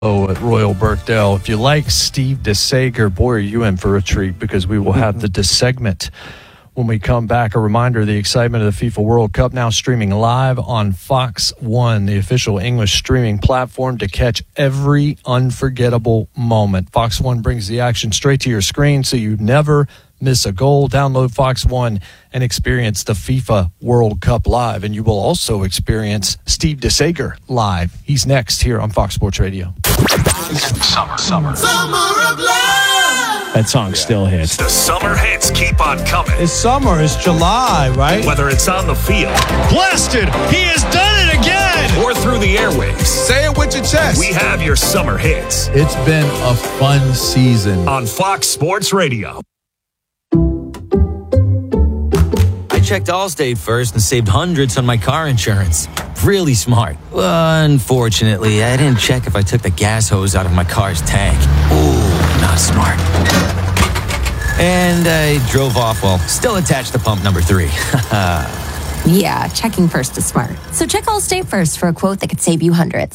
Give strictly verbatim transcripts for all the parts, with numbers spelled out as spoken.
Oh, at Royal Birkdale. If you like Steve DeSager, boy, are you in for a treat, because we will have the DeSegment when we come back. A reminder, the excitement of the FIFA World Cup now streaming live on Fox One, the official English streaming platform to catch every unforgettable moment. Fox One brings the action straight to your screen so you never miss a goal. Download Fox One and experience the FIFA World Cup live. And you will also experience Steve DeSager live. He's next here on Fox Sports Radio. Summer, summer. Summer of love. That song still hits. The summer hits keep on coming. It's summer. It's July, right? Whether it's on the field. Blasted! He has done it again! Or through the airwaves. Say it with your chest. We have your summer hits. It's been a fun season. On Fox Sports Radio. Checked Allstate first and saved hundreds on my car insurance. Really smart. Uh, unfortunately, I didn't check if I took the gas hose out of my car's tank. Ooh, not smart. And I drove off while still attached to pump number three. Yeah, checking first is smart. So check Allstate first for a quote that could save you hundreds.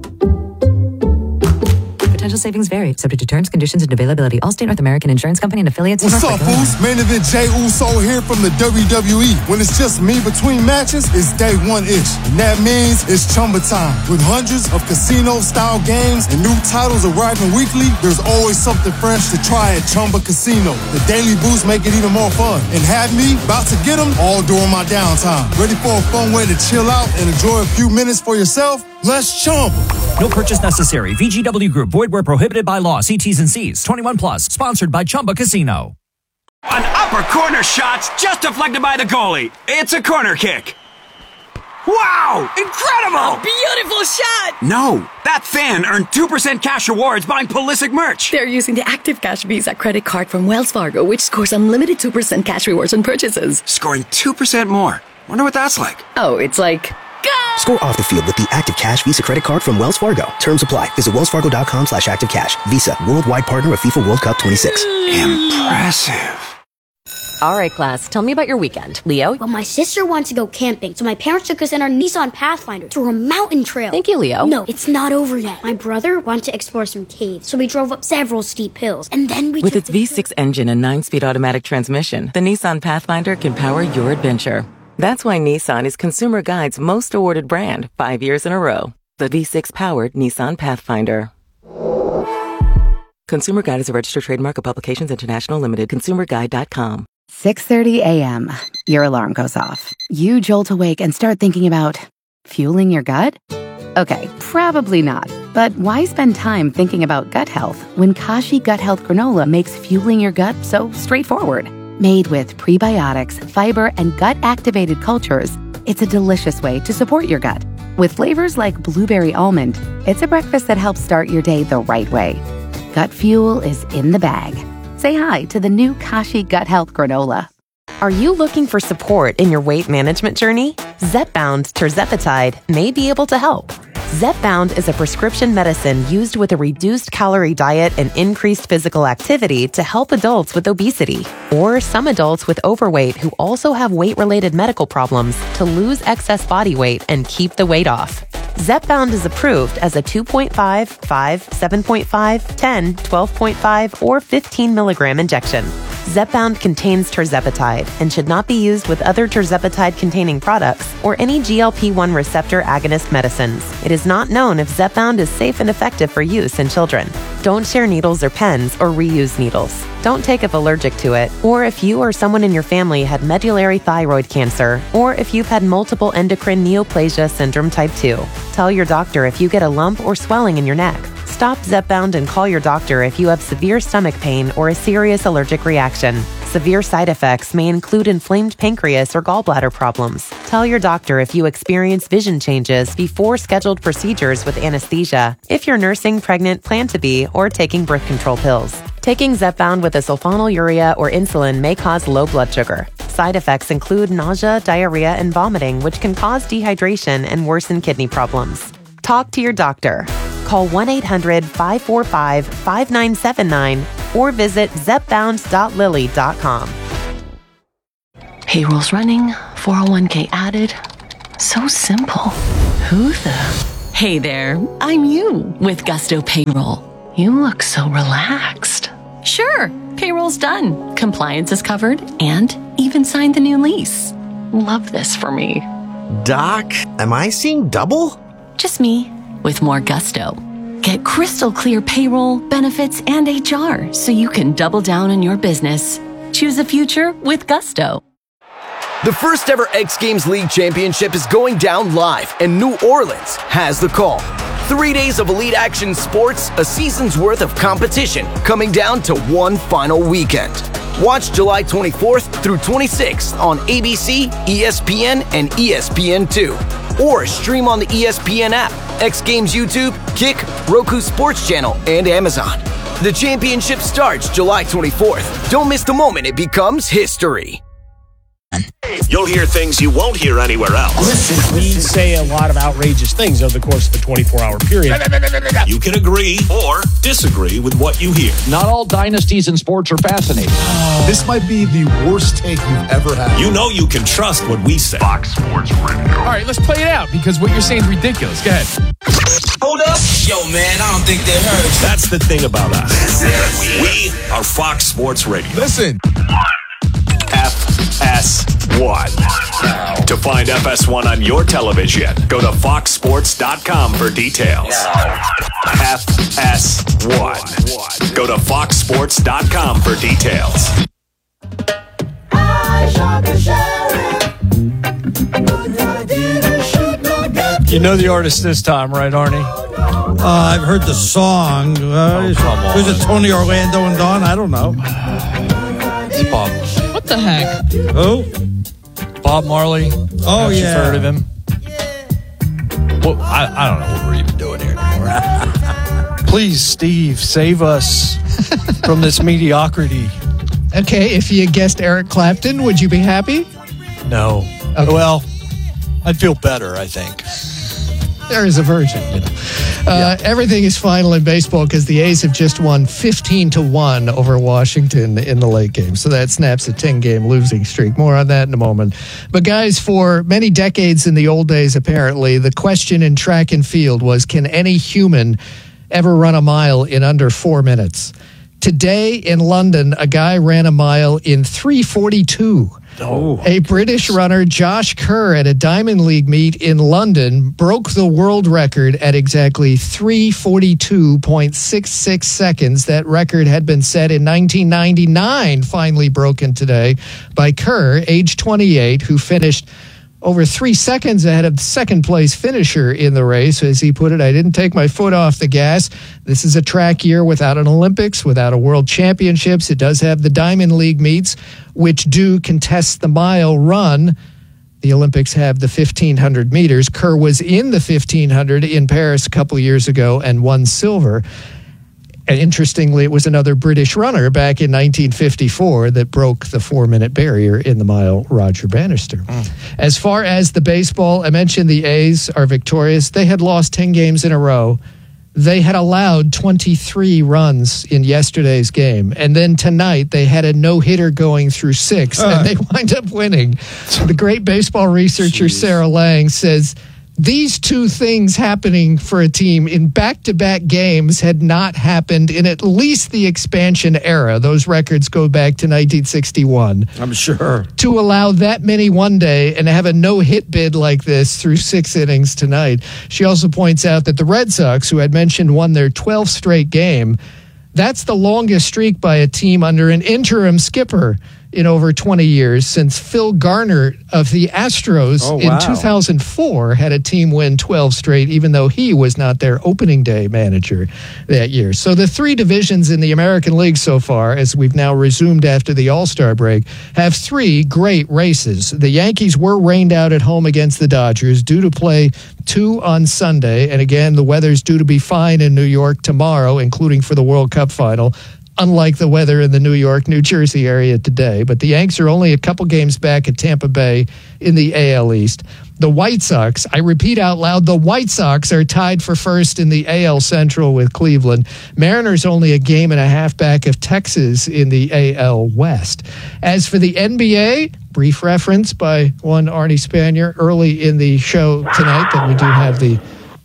Potential savings vary, subject to terms, conditions, and availability. Allstate North American Insurance Company and affiliates. What's up, fools? Main event Jey Uso here from the W W E. When it's just me between matches, it's day one-ish. And that means it's Chumba time. With hundreds of casino-style games and new titles arriving weekly, there's always something fresh to try at Chumba Casino. The daily boosts make it even more fun. And have me about to get them all during my downtime. Ready for a fun way to chill out and enjoy a few minutes for yourself? Let's Chumba. No purchase necessary. V G W Group. Void where prohibited by law. See T's and C's. twenty-one plus. Sponsored by Chumba Casino. An upper corner shot's just deflected by the goalie. It's a corner kick. Wow! Incredible! A beautiful shot! No, that fan earned two percent cash rewards buying Pulisic merch. They're using the Active Cash Visa credit card from Wells Fargo, which scores unlimited two percent cash rewards on purchases. Scoring two percent more. Wonder what that's like. Oh, it's like... Go! Score off the field with the Active Cash Visa credit card from Wells Fargo. Terms apply. Visit wellsfargo.com slash active cash. Visa, worldwide partner of FIFA World Cup twenty-six. Impressive. All right, class, tell me about your weekend. Leo? Well, my sister wanted to go camping, so my parents took us in our Nissan Pathfinder to a mountain trail. Thank you, Leo. No, it's not over yet. My brother wanted to explore some caves, so we drove up several steep hills, and then we With took its V six engine and nine-speed automatic transmission, the Nissan Pathfinder can power your adventure. That's why Nissan is Consumer Guide's most awarded brand, five years in a row. The V six-powered Nissan Pathfinder. Consumer Guide is a registered trademark of Publications International Limited. consumer guide dot com. six thirty a.m. Your alarm goes off. You jolt awake and start thinking about fueling your gut? Okay, probably not. But why spend time thinking about gut health when Kashi Gut Health Granola makes fueling your gut so straightforward? Made with prebiotics, fiber, and gut-activated cultures, it's a delicious way to support your gut. With flavors like blueberry almond, it's a breakfast that helps start your day the right way. Gut fuel is in the bag. Say hi to the new Kashi Gut Health Granola. Are you looking for support in your weight management journey? Zepbound Tirzepatide may be able to help. Zepbound is a prescription medicine used with a reduced calorie diet and increased physical activity to help adults with obesity, or some adults with overweight who also have weight-related medical problems to lose excess body weight and keep the weight off. Zepbound is approved as a two point five, five, seven point five, ten, twelve point five, or fifteen milligram injection. Zepbound contains tirzepatide and should not be used with other tirzepatide-containing products or any G L P one receptor agonist medicines. It is not known if Zepbound is safe and effective for use in children. Don't share needles or pens or reuse needles. Don't take if allergic to it, or if you or someone in your family had medullary thyroid cancer, or if you've had multiple endocrine neoplasia syndrome type two. Tell your doctor if you get a lump or swelling in your neck. Stop Zepbound and call your doctor if you have severe stomach pain or a serious allergic reaction. Severe side effects may include inflamed pancreas or gallbladder problems. Tell your doctor if you experience vision changes before scheduled procedures with anesthesia, if you're nursing, pregnant, plan to be, or taking birth control pills. Taking Zepbound with a sulfonylurea or insulin may cause low blood sugar. Side effects include nausea, diarrhea, and vomiting, which can cause dehydration and worsen kidney problems. Talk to your doctor. Call one eight hundred, five four five, five nine seven nine or visit zepbound dot lilly dot com. Payroll's running, four oh one k added. So simple. Who the... Hey there, I'm you with Gusto Payroll. You look so relaxed. Sure, payroll's done, compliance is covered, and even signed the new lease. Love this for me. Doc, am I seeing double? Just me, with more gusto. Get crystal clear payroll, benefits, and H R so you can double down on your business. Choose a future with Gusto. The first ever X Games League Championship is going down live, and New Orleans has the call. Three days of elite action sports, a season's worth of competition, coming down to one final weekend. Watch July twenty-fourth through twenty-sixth on A B C, E S P N, and E S P N two. Or stream on the E S P N app, X Games YouTube, Kick, Roku Sports Channel, and Amazon. The championship starts July twenty-fourth. Don't miss the moment it becomes history. You'll hear things you won't hear anywhere else. Listen, we say a lot of outrageous things over the course of a twenty-four hour period. You can agree or disagree with what you hear. Not all dynasties in sports are fascinating. This might be the worst take you've ever had. You know you can trust what we say. Fox Sports Radio. All right, let's play it out because what you're saying is ridiculous. Go ahead. Hold up. Yo, man, I don't think they heard. That's the thing about us. We are Fox Sports Radio. Listen. F S one. To find F S one on your television, go to fox sports dot com for details. F S one. Go to fox sports dot com for details. You know the artist this time, right, Arnie? Uh, I've heard the song. Uh, oh, come on. Was it Tony Orlando and Dawn? I don't know. It's Bob. What the heck? Oh, Bob Marley. Oh, yeah. You've heard of him? Well, I, I don't know what we're even doing here anymore. Please, Steve, save us from this mediocrity. Okay, if you guessed Eric Clapton, would you be happy? No. Okay. Well, I'd feel better, I think. There is a version, you know. Uh, yeah. Everything is final in baseball because the A's have just won fifteen to one over Washington in the late game. So that snaps a ten-game losing streak. More on that in a moment. But guys, for many decades in the old days, apparently, the question in track and field was, can any human ever run a mile in under four minutes? Today in London, a guy ran a mile in three forty-two. Oh. A British runner, Josh Kerr, at a Diamond League meet in London, broke the world record at exactly three forty-two point six six seconds. That record had been set in nineteen ninety-nine, finally broken today by Kerr, age twenty-eight, who finished over three seconds ahead of the second-place finisher in the race. As he put it, I didn't take my foot off the gas. This is a track year without an Olympics, without a World Championships. It does have the Diamond League meets, which do contest the mile run. The Olympics have the fifteen hundred meters. Kerr was in the fifteen hundred in Paris a couple years ago and won silver. And interestingly, it was another British runner back in nineteen fifty-four that broke the four-minute barrier in the mile, Roger Bannister. Mm. As far as the baseball, I mentioned the A's are victorious. They had lost ten games in a row. They had allowed twenty-three runs in yesterday's game. And then tonight, they had a no-hitter going through six, uh. and they wind up winning. The great baseball researcher, Jeez. Sarah Lang, says these two things happening for a team in back-to-back games had not happened in at least the expansion era. Those records go back to nineteen sixty-one. I'm sure. To allow that many one day and have a no-hit bid like this through six innings tonight. She also points out that the Red Sox, who had mentioned won their twelfth straight game, that's the longest streak by a team under an interim skipper in over twenty years, since Phil Garner of the Astros oh, wow. in two thousand four had a team win twelve straight, even though he was not their opening day manager that year. So the three divisions in the American League so far, as we've now resumed after the All-Star break, have three great races. The Yankees were rained out at home against the Dodgers, due to play two on Sunday. And again, the weather's due to be fine in New York tomorrow, including for the World Cup final, unlike the weather in the New York, New Jersey area today. But the Yanks are only a couple games back at Tampa Bay in the A L East. The White Sox, I repeat out loud, the White Sox are tied for first in the A L Central with Cleveland. Mariners only a game and a half back of Texas in the A L West. As for the N B A, brief reference by one Arnie Spanier early in the show tonight that we do have the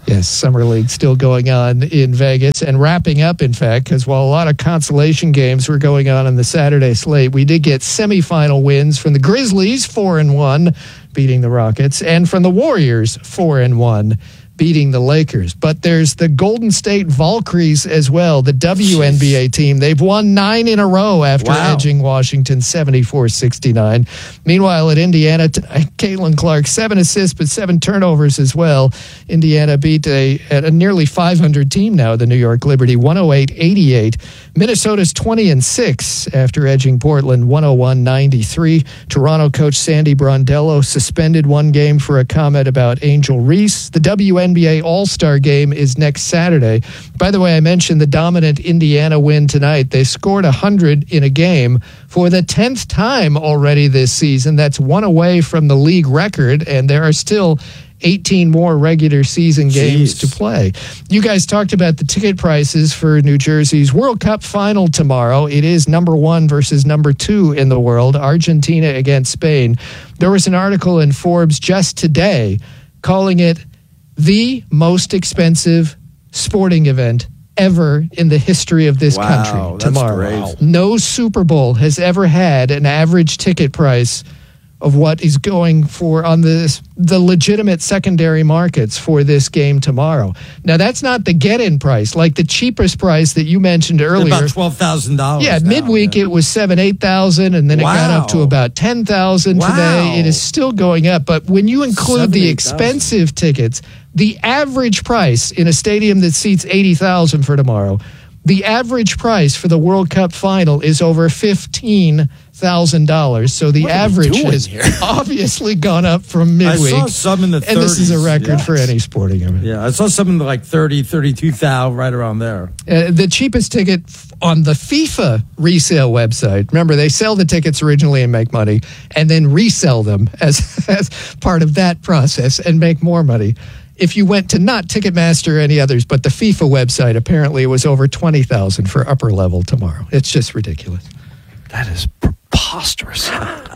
Yes, Summer League still going on in Vegas and wrapping up, in fact, because while a lot of consolation games were going on in the Saturday slate, we did get semifinal wins from the Grizzlies, four and one, beating the Rockets, and from the Warriors, four and one, beating the Lakers. But there's the Golden State Valkyries as well, the W N B A team. They've won nine in a row after Wow. edging Washington seventy-four sixty-nine. Meanwhile, at Indiana, t- Caitlin Clark, seven assists but seven turnovers as well. Indiana beat a, a nearly five hundred team now, the New York Liberty, one oh eight eighty-eight. Minnesota's twenty and six after edging Portland one oh one ninety-three. Toronto coach Sandy Brondello suspended one game for a comment about Angel Reese. The W N B A All-Star Game is next Saturday. By the way, I mentioned the dominant Indiana win tonight. They scored one hundred in a game for the tenth time already this season. That's one away from the league record, and there are still eighteen more regular season games Jeez. to play. You guys talked about the ticket prices for New Jersey's World Cup final tomorrow. It is number one versus number two in the world, Argentina against Spain. There was an article in Forbes just today calling it the most expensive sporting event ever in the history of this Wow, country that's tomorrow. great. No Super Bowl has ever had an average ticket price of what is going for on this, the legitimate secondary markets for this game tomorrow. Now, that's not the get-in price, like the cheapest price that you mentioned earlier. About twelve thousand dollars. Yeah, now, midweek yeah. it was seven, eight thousand, and then it got Wow. up to about ten thousand Wow. today. It is still going up, but when you include Seven, the eight thousand. expensive tickets, the average price in a stadium that seats eighty thousand for tomorrow, the average price for the World Cup final is over fifteen thousand dollars. So the What are we average doing has here? obviously gone up from I midweek. saw some in the and this is a thirties, record yeah. for any sporting event. Yeah, I saw something like thirty, thirty-two thousand, right around there. Uh, the cheapest ticket f- on the FIFA resale website. Remember, they sell the tickets originally and make money, and then resell them as, as part of that process and make more money. If you went to not Ticketmaster or any others, but the FIFA website, apparently it was over twenty thousand for upper level tomorrow. It's just ridiculous. That is preposterous.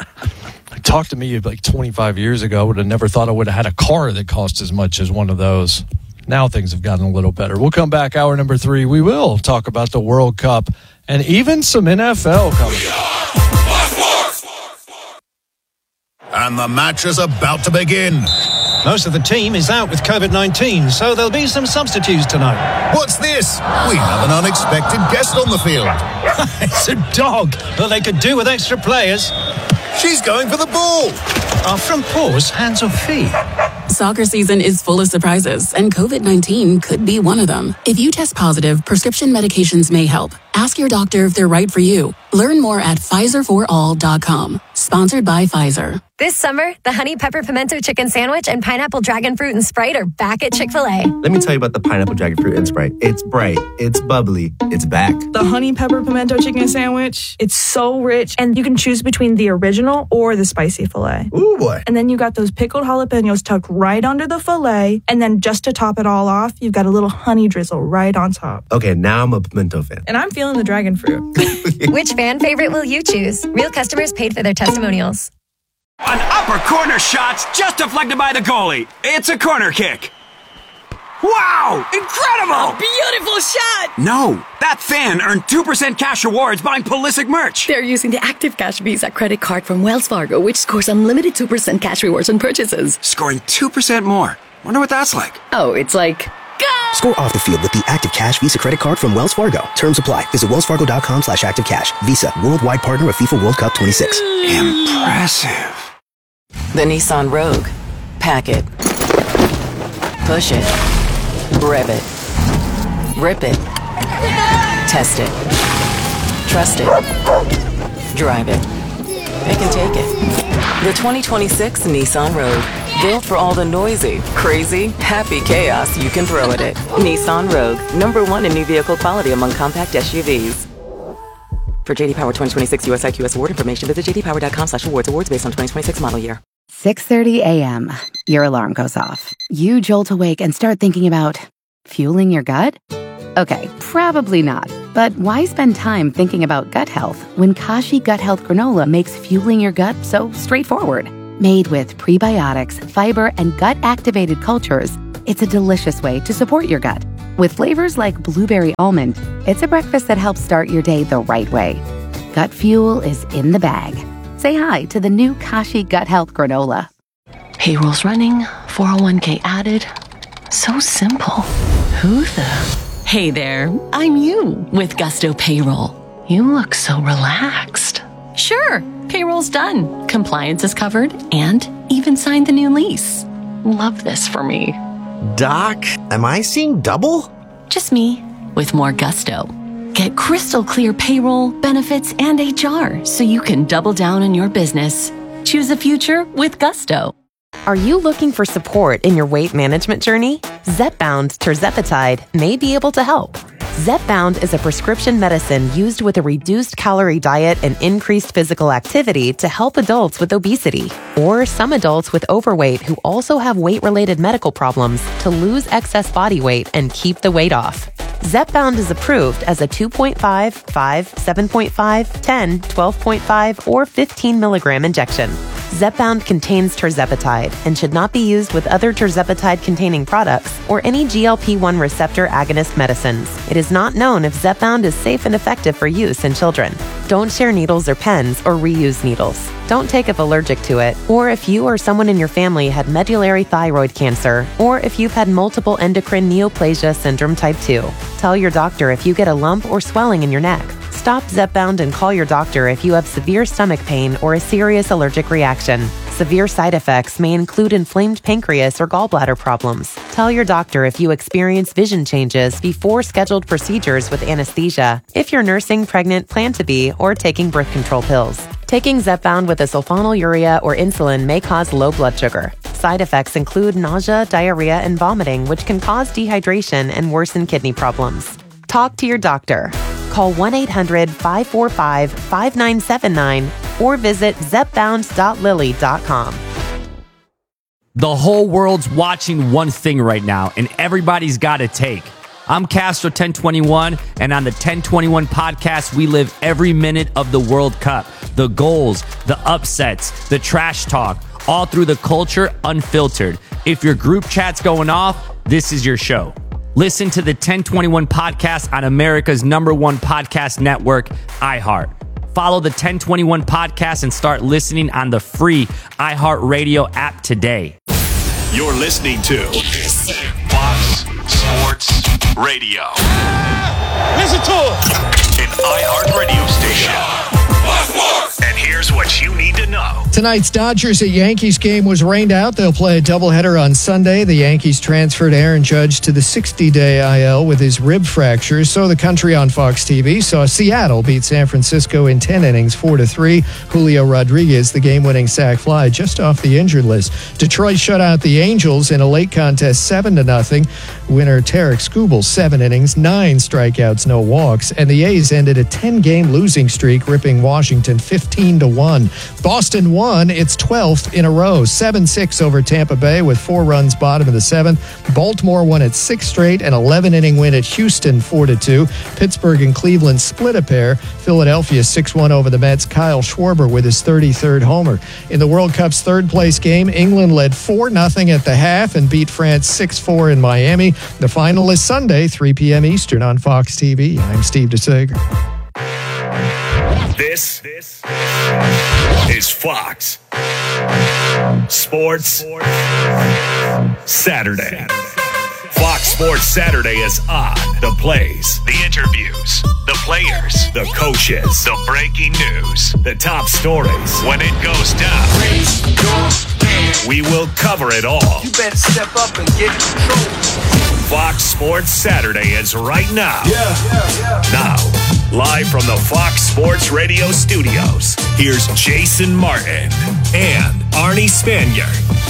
Talk to me like twenty-five years ago. I would have never thought I would have had a car that cost as much as one of those. Now things have gotten a little better. We'll come back hour number three. We will talk about the World Cup and even some N F L coming up. And the match is about to begin. Most of the team is out with covid nineteen, so there'll be some substitutes tonight. What's this? We have an unexpected guest on the field. It's a dog, but they could do with extra players. She's going for the ball. Our front paws, hands or feet? Soccer season is full of surprises, and covid nineteen could be one of them. If you test positive, prescription medications may help. Ask your doctor if they're right for you. Learn more at Pfizer for all dot com. Sponsored by Pfizer. This summer, the Honey Pepper Pimento Chicken Sandwich and Pineapple Dragon Fruit and Sprite are back at Chick-fil-A. Let me tell you about the Pineapple Dragon Fruit and Sprite. It's bright, it's bubbly, it's back. The Honey Pepper Pimento Chicken Sandwich, it's so rich, and you can choose between the original or the spicy filet. Ooh, boy. And then you got those pickled jalapenos tucked right under the filet, and then just to top it all off, you've got a little honey drizzle right on top. Okay, now I'm a pimento fan. And I'm feeling the dragon fruit. Which fan favorite will you choose? Real customers paid for their testimonials. An upper corner shot's just deflected by the goalie. It's a corner kick. Wow! Incredible! Beautiful shot! No, that fan earned two percent cash rewards buying Pulisic merch. They're using the Active Cash Visa credit card from Wells Fargo, which scores unlimited two percent cash rewards on purchases. Scoring two percent more. Wonder what that's like. Oh, it's like... Score off the field with the Active Cash Visa credit card from Wells Fargo. Terms apply. Visit wellsfargo.com slash active cash. Visa, worldwide partner of FIFA World Cup twenty-six. Impressive. The Nissan Rogue. Pack it. Push it. Rev it. Rip it. Test it. Trust it. Drive it. Pick and take it. The twenty twenty-six Nissan Rogue. Built for all the noisy, crazy, happy chaos you can throw at it. Nissan Rogue. Number one in new vehicle quality among compact S U Vs. For J D Power twenty twenty-six U S I Q S award information, visit jdpower.com slash awards. Awards based on twenty twenty-six model year. six thirty a.m. Your alarm goes off. You jolt awake and start thinking about fueling your gut? Okay, probably not. But why spend time thinking about gut health when Kashi Gut Health Granola makes fueling your gut so straightforward? Made with prebiotics, fiber, and gut-activated cultures, It's a delicious way to support your gut. With flavors like blueberry almond, it's a breakfast that helps start your day the right way. Gut Fuel is in the bag. Say hi to the new Kashi Gut Health Granola. Payroll's running, four oh one k added. So simple. Who the... Hey there, I'm you with Gusto Payroll. You look so relaxed. Sure, payroll's done. Compliance is covered and even signed the new lease. Love this for me. Doc, am I seeing double? Just me with more gusto. Get crystal clear payroll, benefits, and H R so you can double down on your business. Choose a future with Gusto. Are you looking for support in your weight management journey? Zepbound tirzepatide may be able to help. Zepbound is a prescription medicine used with a reduced calorie diet and increased physical activity to help adults with obesity or some adults with overweight who also have weight-related medical problems to lose excess body weight and keep the weight off. Zepbound is approved as a two point five, five, seven point five, ten, twelve point five, or fifteen milligram injection. Zepbound contains tirzepatide and should not be used with other tirzepatide-containing products or any G L P one receptor agonist medicines. It is not known if Zepbound is safe and effective for use in children. Don't share needles or pens or reuse needles. Don't take if allergic to it, or if you or someone in your family had medullary thyroid cancer, or if you've had multiple endocrine neoplasia syndrome type two. Tell your doctor if you get a lump or swelling in your neck. Stop Zepbound and call your doctor if you have severe stomach pain or a serious allergic reaction. Severe side effects may include inflamed pancreas or gallbladder problems. Tell your doctor if you experience vision changes before scheduled procedures with anesthesia, if you're nursing, pregnant, plan to be, or taking birth control pills. Taking Zepbound with a sulfonylurea or insulin may cause low blood sugar. Side effects include nausea, diarrhea, and vomiting, which can cause dehydration and worsen kidney problems. Talk to your doctor. Call one eight hundred, five four five, five nine seven nine or visit zepbound dot lilly dot com. The whole world's watching one thing right now, and everybody's got a take. I'm Castro ten twenty-one, and on the ten twenty-one podcast, we live every minute of the World Cup. The goals, the upsets, the trash talk, all through the culture unfiltered. If your group chat's going off, this is your show. Listen to the ten twenty-one podcast on America's number one podcast network, iHeart. Follow the ten twenty-one podcast and start listening on the free iHeartRadio app today. You're listening to Fox Sports Radio. Listen to it. An iHeart radio station. And here's what you need to know. Tonight's Dodgers at Yankees game was rained out. They'll play a doubleheader on Sunday. The Yankees transferred Aaron Judge to the sixty-day I L with his rib fracture. So the country on Fox T V saw Seattle beat San Francisco in ten innings, four to three. Julio Rodriguez, the game-winning sac fly, just off the injured list. Detroit shut out the Angels in a late contest, seven to nothing. Winner Tarek Skubal, seven innings, nine strikeouts, no walks. And the A's ended a ten-game losing streak, ripping Washington fifteen to one. Boston won its twelfth in a row, seven six over Tampa Bay with four runs bottom of the seventh. Baltimore won its sixth straight, an eleven-inning win at Houston, four to two. Pittsburgh and Cleveland split a pair. Philadelphia six one over the Mets. Kyle Schwarber with his thirty-third homer. In the World Cup's third-place game, England led four nothing at the half and beat France six four in Miami. The final is Sunday, three p.m. Eastern on Fox T V. I'm Steve DeSager. This, this is Fox Sports Saturday. Fox Sports Saturday is on. The plays, the interviews, the players, the coaches, the breaking news, the top stories. When it goes down, we will cover it all. You better step up and get in control. Fox Sports Saturday is right now. Yeah, yeah, yeah. Now, live from the Fox Sports Radio studios, here's Jason Martin and Arnie Spanier.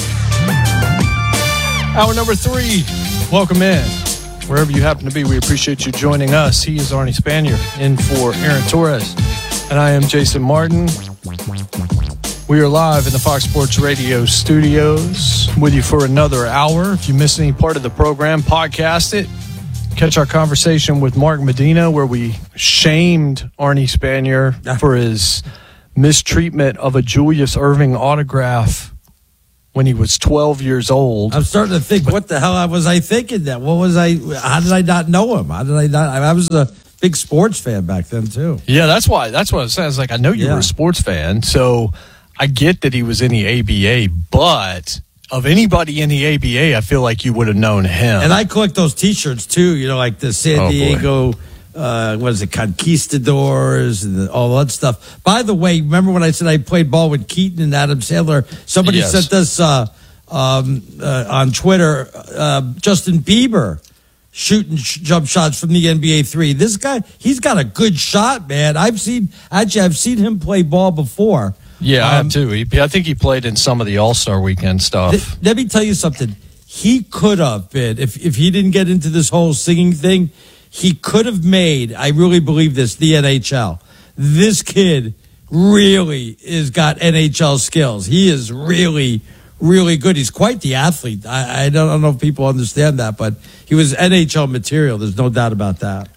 Hour number three. Welcome in. Wherever you happen to be, we appreciate you joining us. He is Arnie Spanier, in for Aaron Torres. And I am Jason Martin. We are live in the Fox Sports Radio studios with you for another hour. If you missed any part of the program, podcast it. Catch our conversation with Mark Medina, where we shamed Arnie Spanier for his mistreatment of a Julius Erving autograph when he was twelve years old. I'm starting to think, what the hell was I thinking then? What was I, how did I not know him? How did I not, I was a big sports fan back then too. Yeah, that's why, that's what I was saying. I was like, I know you Yeah. were a sports fan, so I get that he was in the A B A, but of anybody in the A B A, I feel like you would have known him. And I collect those T-shirts too, you know, like the San Oh, boy. Diego, uh, what is it, Conquistadors and the, all that stuff. By the way, remember when I said I played ball with Keaton and Adam Sandler? Somebody Yes. sent us uh, um, uh, on Twitter, uh, Justin Bieber shooting sh- jump shots from the N B A three. This guy, he's got a good shot, man. I've seen, actually, I've seen him play ball before. Yeah, I Um, have too. He, I think he played in some of the All-Star Weekend stuff. Th- let me tell you something. He could have been, if, if he didn't get into this whole singing thing, he could have made, I really believe this, the N H L. This kid really has got N H L skills. He is really, really good. He's quite the athlete. I, I, don't, I don't know if people understand that, but he was N H L material. There's no doubt about that.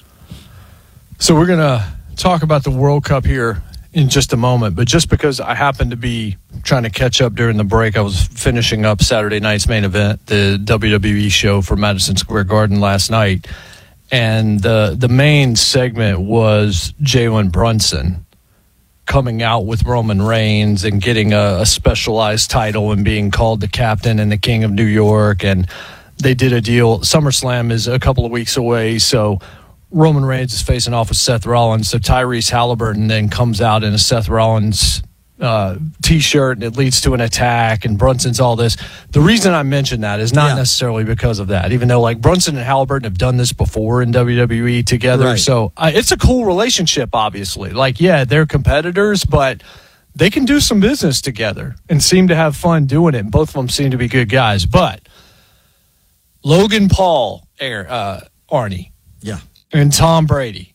So we're going to talk about the World Cup here in just a moment, but just because I happened to be trying to catch up during the break, I was finishing up Saturday night's main event, the W W E show for Madison Square Garden last night, and uh, the main segment was Jalen Brunson coming out with Roman Reigns and getting a, a specialized title and being called the captain and the king of New York, and they did a deal. SummerSlam is a couple of weeks away, so Roman Reigns is facing off with Seth Rollins, so Tyrese Halliburton then comes out in a Seth Rollins uh, T-shirt, and it leads to an attack, and Brunson's all this. The reason I mention that is not Yeah. necessarily because of that, even though like Brunson and Halliburton have done this before in W W E together, Right. so uh, it's a cool relationship, obviously. Like, yeah, they're competitors, but they can do some business together and seem to have fun doing it, and both of them seem to be good guys. But Logan Paul, uh, Arnie, Yeah. and Tom Brady,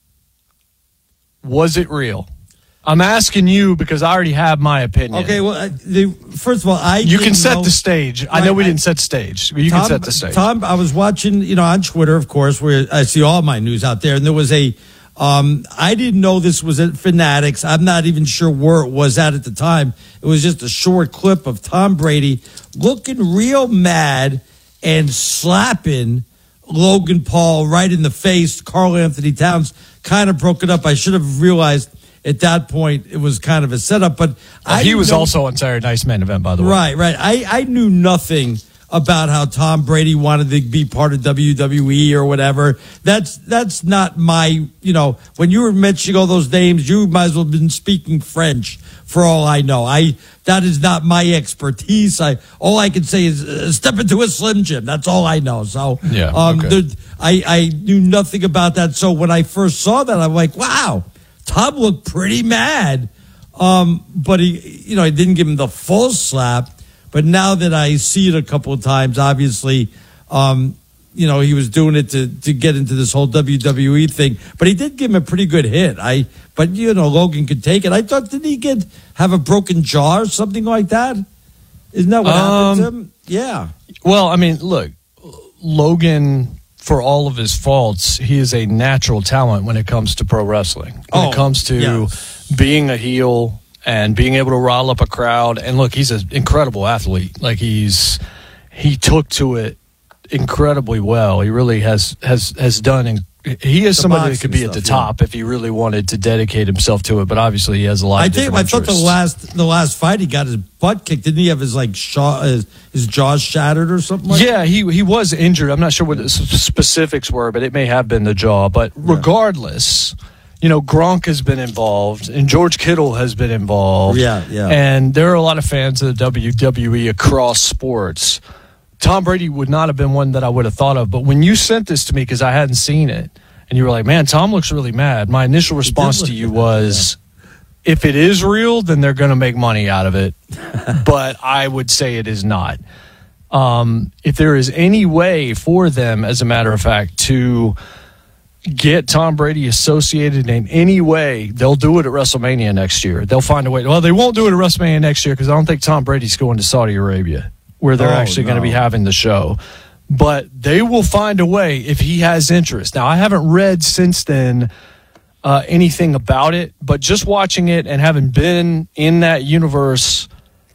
was it real? I'm asking you because I already have my opinion. Okay, well, uh, the, first of all, I You can didn't set know- the stage. I Right, know we I- didn't set the stage. You Tom, can set the stage. Tom, I was watching, you know, on Twitter, of course, where I see all my news out there, and there was a, um, I didn't know this was at Fanatics. I'm not even sure where it was at at the time. It was just a short clip of Tom Brady looking real mad and slapping Logan Paul right in the face. Karl Anthony Towns kind of broke it up. I should have realized at that point it was kind of a setup, but Well, I he was know- also on Saturday Night's main event, by the way. Right, right. I, I knew nothing about how Tom Brady wanted to be part of W W E or whatever. That's that's not my, you know, when you were mentioning all those names, you might as well have been speaking French for all I know. I that is not my expertise. I all I can say is uh, step into a Slim Jim. That's all I know. So Yeah, um, okay. there- I I knew nothing about that. So when I first saw that, I'm like, wow, Tom looked pretty mad. Um, but he, you know, he didn't give him the full slap. But now that I see it a couple of times, obviously, um, you know, he was doing it to, to get into this whole W W E thing. But he did give him a pretty good hit. I, but you know, Logan could take it. I thought, did he get have a broken jaw or something like that? Isn't that what happened to Um, him? Yeah. Well, I mean, look, Logan, for all of his faults, he is a natural talent when it comes to pro wrestling. When Oh, it comes to yeah. being a heel and being able to rile up a crowd. And look, he's an incredible athlete. Like he's he took to it incredibly well. He really has has has done. In, he is The somebody that boxing could be at the stuff, yeah. top if he really wanted to dedicate himself to it. But obviously, he has a lot. I of think different I thought the interests. last the last fight he got his butt kicked. Didn't he have his like jaw his, his jaw shattered or something like that? Yeah, he he was injured. I'm not sure what the s- specifics were, but it may have been the jaw. But regardless, you know, Gronk has been involved, and George Kittle has been involved. Yeah, yeah. And there are a lot of fans of the W W E across sports. Tom Brady would not have been one that I would have thought of. But when you sent this to me, because I hadn't seen it, and you were like, man, Tom looks really mad, my initial response look to you mad, was, if it is real, then they're going to make money out of it. But I would say it is not. Um, if there is any way for them, as a matter of fact, to get Tom Brady associated in any way, they'll do it at WrestleMania next year. They'll find a way. Well, they won't do it at WrestleMania next year because I don't think Tom Brady's going to Saudi Arabia, where they're Oh, actually going to no. be having the show. But they will find a way if he has interest. Now, I haven't read since then uh, anything about it, but just watching it and having been in that universe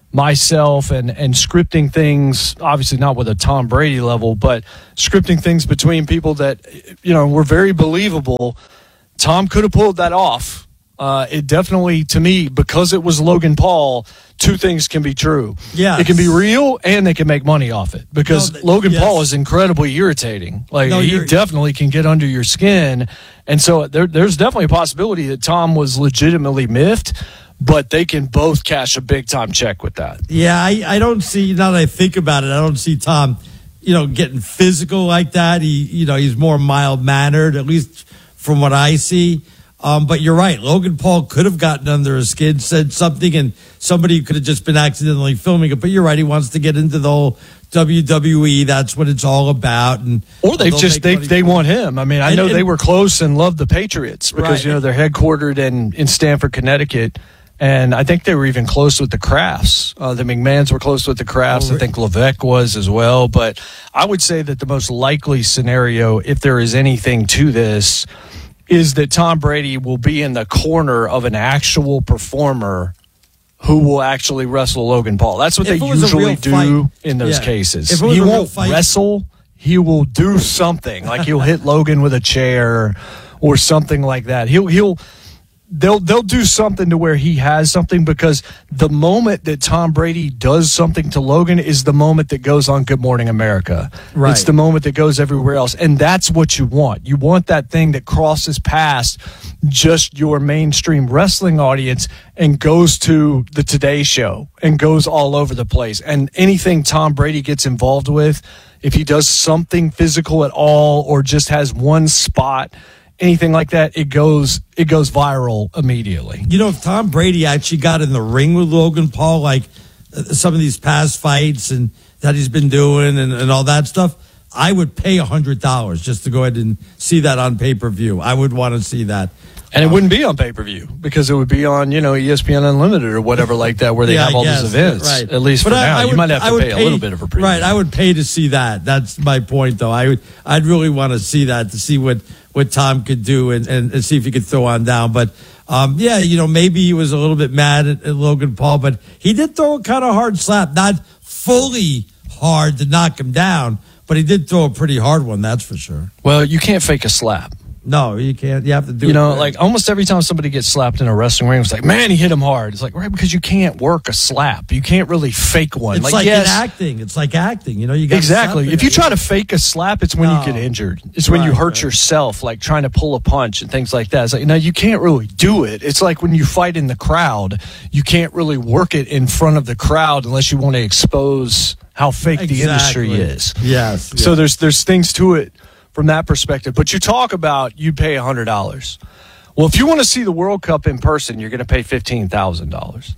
myself and, and scripting things, obviously not with a Tom Brady level, but scripting things between people that, you know, were very believable. Tom could have pulled that off. Uh, it definitely, to me, because it was Logan Paul, two things can be true. Yeah, it can be real, and they can make money off it. Because No, th- Logan yes. Paul is incredibly irritating. Like No, he you're- definitely can get under your skin, and so there, there's definitely a possibility that Tom was legitimately miffed. But they can both cash a big time check with that. Yeah, I, I don't see, now that I think about it, I don't see Tom, you know, getting physical like that. He, you know, he's more mild mannered, at least from what I see. Um, but you're right. Logan Paul could have gotten under his skin, said something, and somebody could have just been accidentally filming it. But you're right. He wants to get into the whole W W E. That's what it's all about. And or they've they'll just make they money they from it. want him. I mean, I And- know and- they were close and loved the Patriots because Right. you know they're headquartered in in Stamford, Connecticut. And I think they were even close with the Crafts. Uh, the McMahons were close with the Crafts. Oh, I think Levesque was as well. But I would say that the most likely scenario, if there is anything to this, is that Tom Brady will be in the corner of an actual performer who will actually wrestle Logan Paul. That's what If they it was a usually real do fight, in those yeah. cases. If it was He a real won't fight- wrestle. He will do something. Like he'll hit Logan with a chair or something like that. He'll he'll They'll they'll do something to where he has something, because the moment that Tom Brady does something to Logan is the moment that goes on Good Morning America. Right. It's the moment that goes everywhere else. And that's what you want. You want that thing that crosses past just your mainstream wrestling audience and goes to the Today Show and goes all over the place. And anything Tom Brady gets involved with, if he does something physical at all or just has one spot, anything like that, it goes it goes viral immediately. You know, if Tom Brady actually got in the ring with Logan Paul, like uh, some of these past fights and that he's been doing and, and all that stuff, I would pay one hundred dollars just to go ahead and see that on pay-per-view. I would want to see that. And it wouldn't be on pay-per-view because it would be on, you know, E S P N Unlimited or whatever like that, where they Yeah, have I all guess, these events, right. at least But for I- now. I You would- might have I to would pay, a little bit of a premium. Right, I would pay to see that. That's my point, though. I would, I'd really want to see that, to see what, what Tom could do and, and, and see if he could throw on down. But, um, yeah, you know, maybe he was a little bit mad at, at Logan Paul, but he did throw a kind of hard slap. Not fully hard to knock him down, but he did throw a pretty hard one, that's for sure. Well, you can't fake a slap. No, you can't. You have to do You it. know, right. like almost every time somebody gets slapped in a wrestling ring, it's like, man, he hit him hard. It's like, right, because you can't work a slap. You can't really fake one. It's like, yes, in acting. It's like acting. You know, you got exactly. If you try to fake a slap, it's when No. you get injured. It's when you Right, hurt right. yourself, like trying to pull a punch and things like that. It's like, no, you can't really do it. It's like when you fight in the crowd, you can't really work it in front of the crowd unless you want to expose how fake the industry Exactly. is. Yes. So yes. there's there's things to it from that perspective. But you talk about you pay one hundred dollars. Well, if you want to see the World Cup in person, you're going to pay fifteen thousand dollars.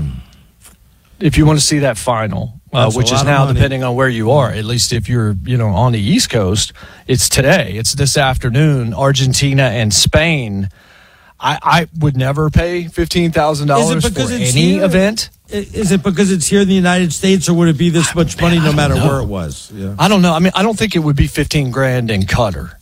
If you want to see that final, uh, That's a which is lot of now money. depending on where you are, at least if you're, you know, on the East Coast, it's today. It's this afternoon, Argentina and Spain. I, I would never pay fifteen thousand dollars for any here? event. I- Is it because it's here in the United States, or would it be this much money no I don't matter know. where it was? Yeah. I don't know. I mean, I don't think it would be fifteen grand in Qatar.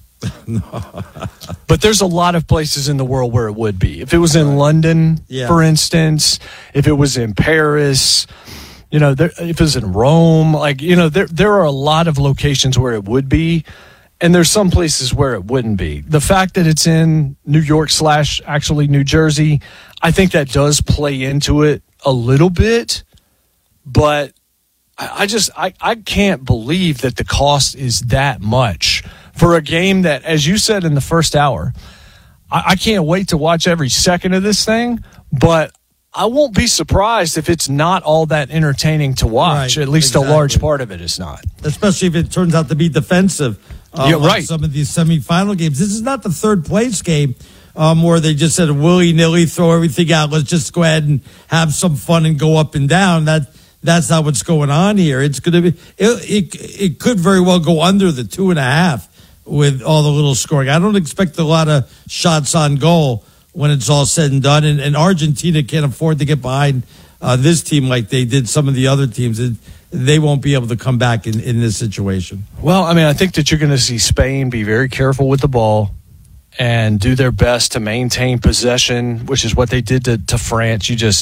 But there's a lot of places in the world where it would be. If it was in London, Yeah. for instance, if it was in Paris, you know, there, if it was in Rome, like, you know, there there are a lot of locations where it would be, and there's some places where it wouldn't be. The fact that it's in New York slash actually New Jersey, I think that does play into it a little bit, but I I just I, I can't believe that the cost is that much for a game that, as you said in the first hour, I, I can't wait to watch every second of this thing, but I won't be surprised if it's not all that entertaining to watch. Right, At least exactly. a large part of it is not. Especially if it turns out to be defensive. Um, Yeah, on right. Some of these semifinal games. This is not the third place game um, where they just said willy nilly, throw everything out. Let's just go ahead and have some fun and go up and down. That that's not what's going on here. It's going to be. It, it it could very well go under the two and a half with all the little scoring. I don't expect a lot of shots on goal when it's all said and done. And, and Argentina can't afford to get behind uh, this team like they did some of the other teams. It, they won't be able to come back in, in this situation. Well, I mean, I think that you're going to see Spain be very careful with the ball and do their best to maintain possession, which is what they did to, to France. You just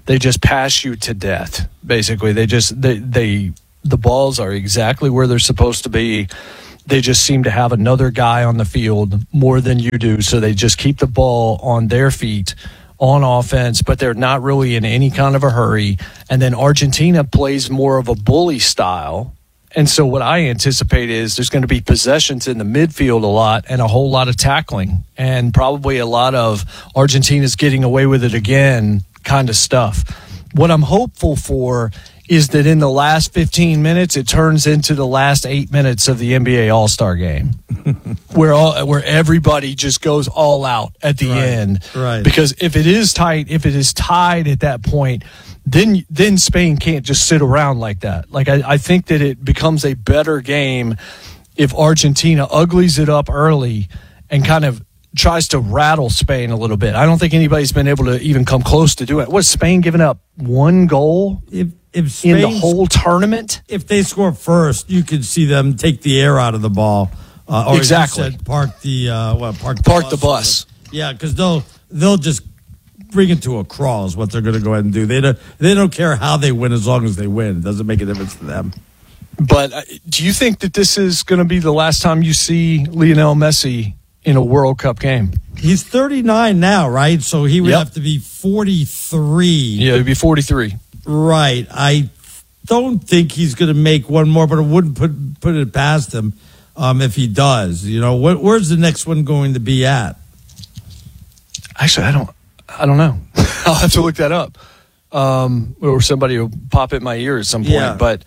they just pass you to death. Basically, they just they they the balls are exactly where they're supposed to be. They just seem to have another guy on the field more than you do, so they just keep the ball on their feet on offense, but they're not really in any kind of a hurry. And then Argentina plays more of a bully style. And so what I anticipate is there's going to be possessions in the midfield a lot and a whole lot of tackling and probably a lot of Argentina's getting away with it again kind of stuff. What I'm hopeful for is that in the last fifteen minutes, it turns into the last eight minutes of the N B A All-Star game where all, where everybody just goes all out at the right, end. Right. Because if it is tight, if it is tied at that point, then then Spain can't just sit around like that. Like I, I think that it becomes a better game if Argentina uglies it up early and kind of tries to rattle Spain a little bit. I don't think anybody's been able to even come close to do it. Was Spain giving up one goal if, if Spain, in the whole tournament? If they score first, you could see them take the air out of the ball. Uh, or exactly. As you said, park the uh, what, park the park bus. the bus. Yeah, because they'll they'll just bring it to a crawl is what they're going to go ahead and do. They don't they don't care how they win as long as they win. It doesn't make a difference to them. But uh, do you think that this is going to be the last time you see Lionel Messi in a World Cup game? He's thirty-nine now, right? So he would yep. have to be forty-three. Yeah, he'd be forty-three. Right. I don't think he's going to make one more, but I wouldn't put put it past him um, if he does. You know, what, where's the next one going to be at? Actually, I don't. I don't know. I'll have to look that up, um, or somebody will pop in my ear at some point. Yeah. But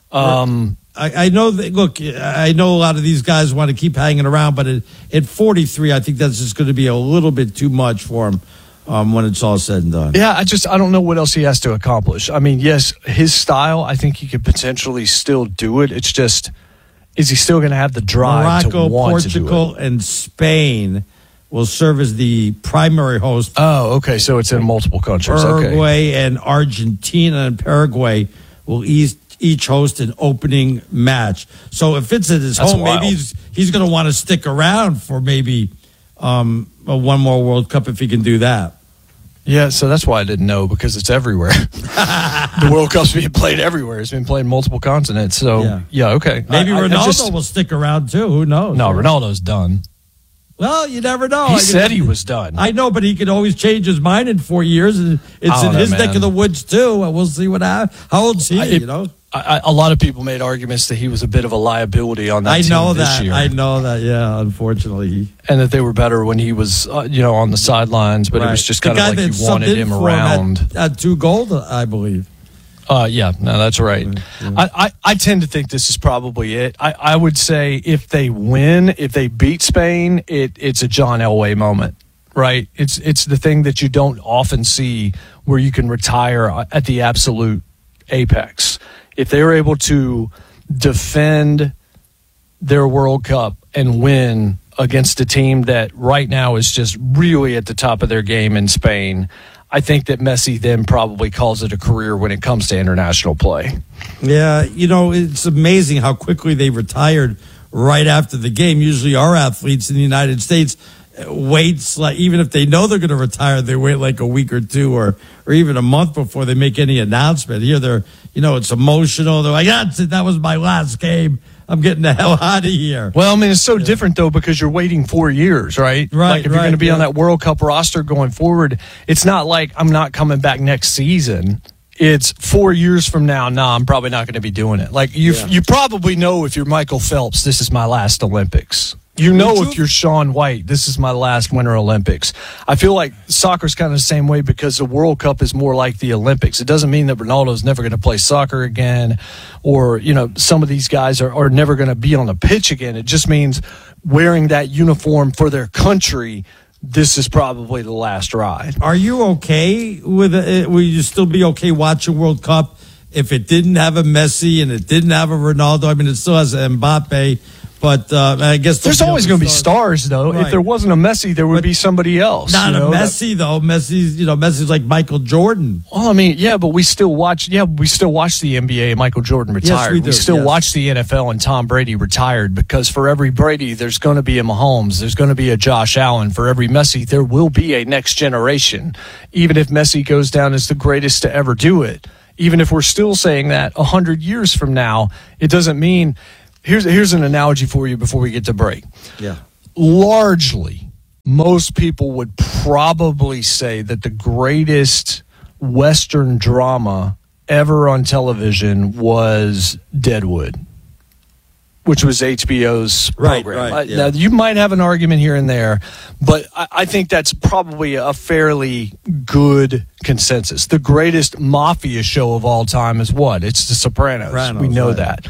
um, I, I know that. Look, I know a lot of these guys want to keep hanging around, but at, at forty-three, I think that's just going to be a little bit too much for him um, when it's all said and done. Yeah, I just I don't know what else he has to accomplish. I mean, yes, his style, I think he could potentially still do it. It's just, is he still going to have the drive Morocco, to want Portugal, to do it? and Spain will serve as the primary host. Oh, okay. So it's in multiple countries. Uruguay okay. and Argentina and Paraguay will each, each host an opening match. So if it's at his That's home, wild. maybe he's, he's going to want to stick around for maybe um, a one more World Cup if he can do that. Yeah, so that's why I didn't know, because it's everywhere. The World Cup's being played everywhere. It's been played in multiple continents. So, yeah, yeah okay. Maybe I, Ronaldo I just, will stick around too. Who knows? No, Ronaldo's done. Well, you never know. He I mean, said he was done. I know, but he could always change his mind in four years. And it's in know, his man. neck of the woods, too. And we'll see what happens. How old's he, I, you know? I, I, a lot of people made arguments that he was a bit of a liability on that I team know this that. year. I know that, yeah, unfortunately. And that they were better when he was, uh, you know, on the sidelines, but Right. it was just The kind of guy like that you wanted subbed in him for around. At, at two gold, I believe. Uh, yeah, no, that's right. Yeah. I, I, I tend to think this is probably it. I, I would say if they win, if they beat Spain, it, it's a John Elway moment, right? It's it's the thing that you don't often see where you can retire at the absolute apex. If they're able to defend their World Cup and win against a team that right now is just really at the top of their game in Spain, I think that Messi then probably calls it a career when it comes to international play. Yeah, you know, it's amazing how quickly they retired right after the game. Usually our athletes in the United States waits, like, even if they know they're going to retire, they wait like a week or two or, or even a month before they make any announcement. Here they're, you know, it's emotional. They're like, that's it. That was my last game. I'm getting the hell out of here. Well, I mean, it's so yeah. different, though, because you're waiting four years, right? Right, Like, if right, you're going to be yeah. on that World Cup roster going forward, it's not like I'm not coming back next season. It's four years from now, nah, I'm probably not going to be doing it. Like, you yeah. you probably know if you're Michael Phelps, this is my last Olympics. You know if you're Shaun White, this is my last Winter Olympics. I feel like soccer's kind of the same way because the World Cup is more like the Olympics. It doesn't mean that Ronaldo's never going to play soccer again or, you know, some of these guys are, are never going to be on the pitch again. It just means wearing that uniform for their country, this is probably the last ride. Are you okay with it? Will you still be okay watching World Cup if it didn't have a Messi and it didn't have a Ronaldo? I mean, it still has a Mbappe. But uh, I guess there's always going to be stars, though. Right. If there wasn't a Messi, there would but be somebody else. Not you know? a Messi, though. Messi's, you know, Messi's like Michael Jordan. Well, I mean, yeah, but we still watch. Yeah, we still watch the N B A. Michael Jordan retired. Yes, we do. We still yes. watch the N F L, and Tom Brady retired. Because for every Brady, there's going to be a Mahomes. There's going to be a Josh Allen. For every Messi, there will be a next generation. Even if Messi goes down as the greatest to ever do it, even if we're still saying that a hundred years from now, it doesn't mean. Here's here's an analogy for you before we get to break. Yeah. Largely, most people would probably say that the greatest Western drama ever on television was Deadwood, which was H B O's program. Right, right, yeah. Now, you might have an argument here and there, but I, I think that's probably a fairly good consensus. The greatest mafia show of all time is what? It's The Sopranos. Sopranos we know right. that.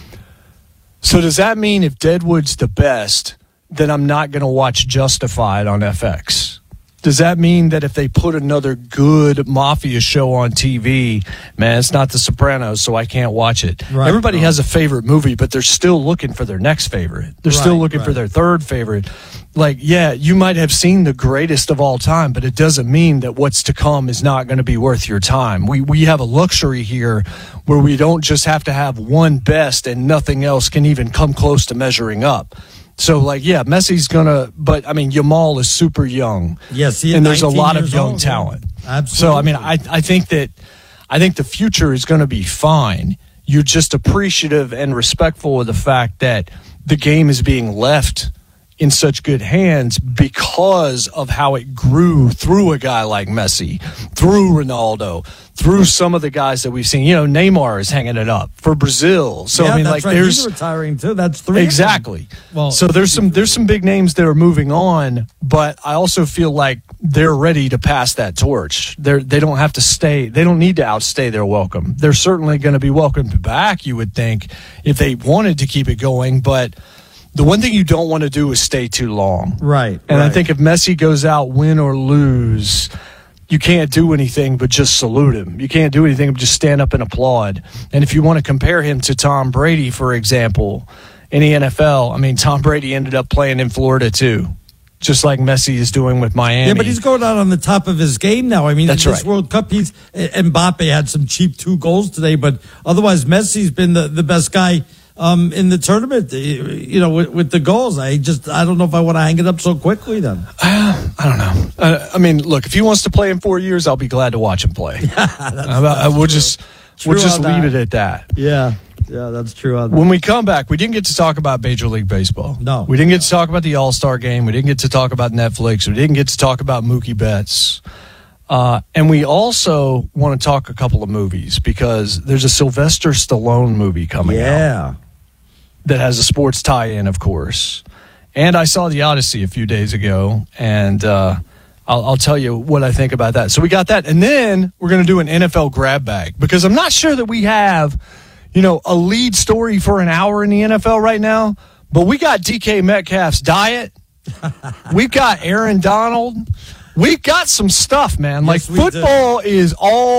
So does that mean if Deadwood's the best, then I'm not going to watch Justified on F X? Does that mean that if they put another good mafia show on T V, man, it's not The Sopranos, so I can't watch it? Right, Everybody right. has a favorite movie, but they're still looking for their next favorite. They're Right, still looking right. for their third favorite. Like, yeah, you might have seen the greatest of all time, but it doesn't mean that what's to come is not going to be worth your time. We we have a luxury here where we don't just have to have one best and nothing else can even come close to measuring up. So, like, yeah, Messi's going to, but, I mean, Yamal is super young. Yes, he is and there's a nineteen lot of years young old, talent. yeah. Absolutely. So, I mean, I, I think that, I think the future is going to be fine. You're just appreciative and respectful of the fact that the game is being left in such good hands because of how it grew through a guy like Messi, through Ronaldo, through some of the guys that we've seen. You know, Neymar is hanging it up for Brazil. So yeah, I mean, that's like, right. there's He's retiring too. That's three. exactly. Well, so there's some there's some big names that are moving on, but I also feel like they're ready to pass that torch. They're they don't have to stay. They don't need to outstay their welcome. They're certainly going to be welcomed back, you would think, if they wanted to keep it going, but. The one thing you don't want to do is stay too long. Right. And right. I think if Messi goes out, win or lose, you can't do anything but just salute him. You can't do anything but just stand up and applaud. And if you want to compare him to Tom Brady, for example, in the N F L, I mean, Tom Brady ended up playing in Florida too, just like Messi is doing with Miami. Yeah, but he's going out on the top of his game now. I mean, That's this right. World Cup, he's Mbappe had some cheap two goals today, but otherwise, Messi's been the, the best guy um, in the tournament. You know, with, with the goals, I just I don't know if I want to hang it up so quickly. Then uh, I don't know. Uh, I mean, look, if he wants to play in four years, I'll be glad to watch him play. that's, uh, that's we'll true. just True we'll just on leave that. it at that. Yeah. Yeah, that's true. On When we come back, we didn't get to talk about Major League Baseball. No. We didn't get to talk about the All-Star game. We didn't get to talk about Netflix. We didn't get to talk about Mookie Betts. Uh, and we also want to talk a couple of movies because there's a Sylvester Stallone movie coming yeah. out that has a sports tie-in, of course. And I saw The Odyssey a few days ago, and uh, I'll, I'll tell you what I think about that. So we got that. And then we're going to do an N F L grab bag because I'm not sure that we have, you know, a lead story for an hour in the N F L right now, but we got D K Metcalf's diet. We've got Aaron Donald. We've got some stuff, man. Yes, like we football is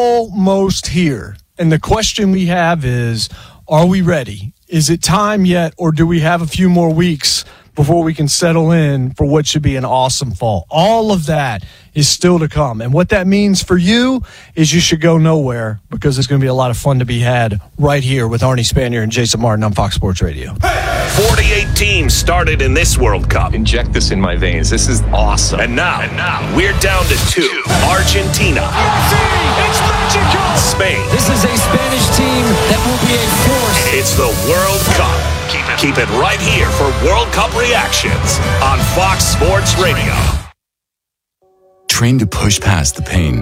almost here. And the question we have is, are we ready? Is it time yet, or do we have a few more weeks before we can settle in for what should be an awesome fall? All of that is still to come. And what that means for you is you should go nowhere because there's going to be a lot of fun to be had right here with Arnie Spanier and Jason Martin on Fox Sports Radio. forty-eight teams started in this World Cup. Inject this in my veins. This is awesome. And now, and now we're down to two. Argentina. It's magical! Spain. This is a Spanish team that will be a force. It's the World Cup. Keep it, keep it right here for World Cup reactions on Fox Sports Radio. Train to push past the pain.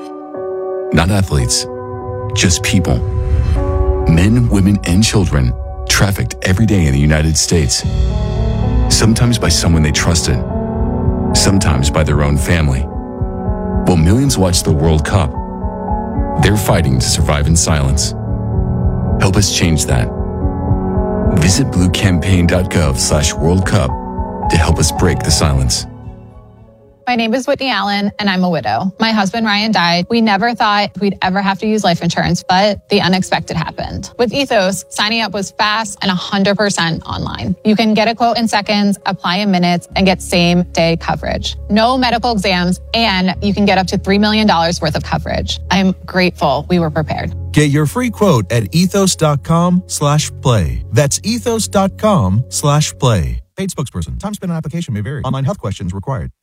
Not athletes, just people. Men, women, and children trafficked every day in the United States. Sometimes by someone they trusted, sometimes by their own family. While millions watch the World Cup, they're fighting to survive in silence. Help us change that. Visit bluecampaign.gov slash World Cup to help us break the silence. My name is Whitney Allen, and I'm a widow. My husband, Ryan, died. We never thought we'd ever have to use life insurance, but the unexpected happened. With Ethos, signing up was fast and one hundred percent online. You can get a quote in seconds, apply in minutes, and get same-day coverage. No medical exams, and you can get up to three million dollars worth of coverage. I'm grateful we were prepared. Get your free quote at ethos.com slash play. That's ethos.com slash play. Paid spokesperson. Time spent on application may vary. Online health questions required.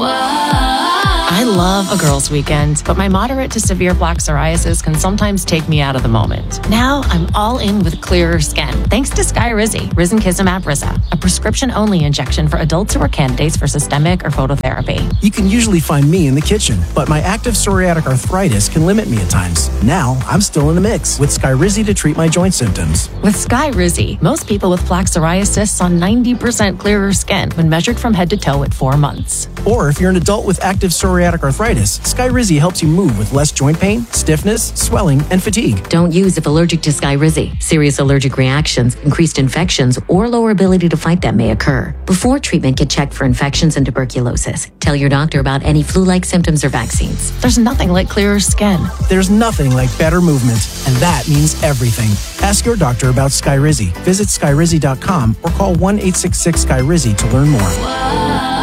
I love a girls' weekend, but my moderate to severe plaque psoriasis can sometimes take me out of the moment. Now I'm all in with clearer skin, thanks to Skyrizi, Risankizumab Risa, a prescription-only injection for adults who are candidates for systemic or phototherapy. You can usually find me in the kitchen, but my active psoriatic arthritis can limit me at times. Now I'm still in the mix with Skyrizi to treat my joint symptoms. With Skyrizi, most people with plaque psoriasis saw ninety percent clearer skin when measured from head to toe at four months. Or if you're an adult with active psoriatic arthritis, Skyrizi helps you move with less joint pain, stiffness, swelling, and fatigue. Don't use if allergic to Skyrizi. Serious allergic reactions, increased infections, or lower ability to fight them may occur. Before treatment, get checked for infections and tuberculosis. Tell your doctor about any flu-like symptoms or vaccines. There's nothing like clearer skin. There's nothing like better movement, and that means everything. Ask your doctor about Skyrizi. Visit skyrizi dot com or call one eight six six Skyrizi to learn more.